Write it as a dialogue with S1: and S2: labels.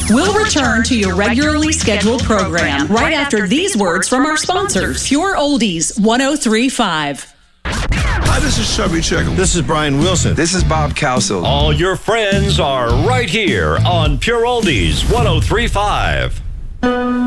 S1: We'll return to your regularly scheduled program right after these words from our sponsors. Pure Oldies 103.5.
S2: Hi, this is Chubby Checker.
S3: This is Brian Wilson.
S4: This is Bob Cowsill.
S5: All your friends are right here on Pure Oldies 103.5.